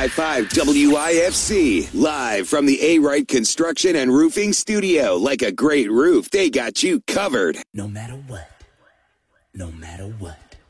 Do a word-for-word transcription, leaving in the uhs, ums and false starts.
five five W I F C, live from the A-Wright Construction and Roofing Studio. Like a great roof, they got you covered. No matter what, no matter what.